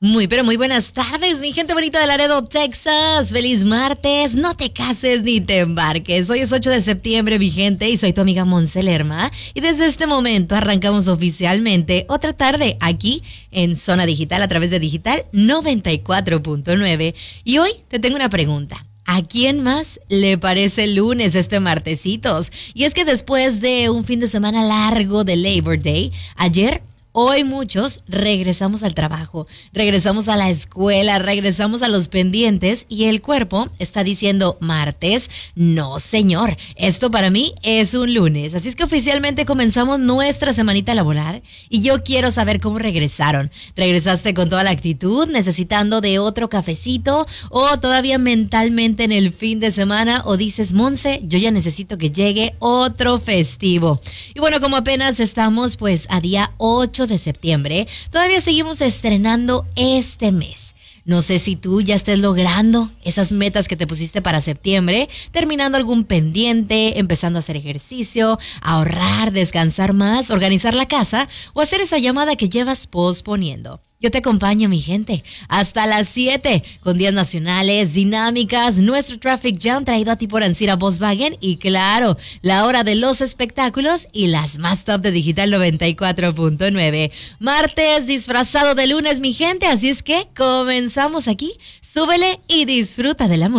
Muy, pero muy buenas tardes, mi gente bonita de Laredo, Texas. Feliz martes. No te cases ni te embarques. Hoy es 8 de septiembre, mi gente, y soy tu amiga Monse Lerma. Y desde este momento arrancamos oficialmente otra tarde aquí en Zona Digital a través de Digital 94.9. Y hoy te tengo una pregunta. ¿A quién más le parece lunes este martesitos? Y es que después de un fin de semana largo de Labor Day, hoy muchos regresamos al trabajo, regresamos a la escuela, regresamos a los pendientes y el cuerpo está diciendo martes, no señor, esto para mí es un lunes. Así es que oficialmente comenzamos nuestra semanita laboral y yo quiero saber cómo regresaron. ¿Regresaste con toda la actitud, necesitando de otro cafecito o todavía mentalmente en el fin de semana o dices, Monse, yo ya necesito que llegue otro festivo? Y bueno, como apenas estamos pues a día 8 de septiembre, todavía seguimos estrenando este mes. No sé si tú ya estés logrando esas metas que te pusiste para septiembre, terminando algún pendiente, empezando a hacer ejercicio, ahorrar, descansar más, organizar la casa o hacer esa llamada que llevas posponiendo. Yo te acompaño, mi gente, hasta las 7 con días nacionales, dinámicas, nuestro Traffic Jam traído a ti por Ancira Volkswagen y claro, la hora de los espectáculos y las más top de Digital 94.9. Martes disfrazado de lunes, mi gente, así es que comenzamos aquí. Súbele y disfruta de la música.